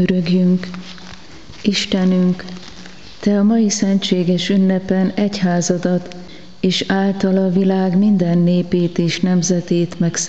Könyörögjünk! Istenünk, Te a mai szentséges ünnepen egyházadat, és általa a világ minden népét és nemzetét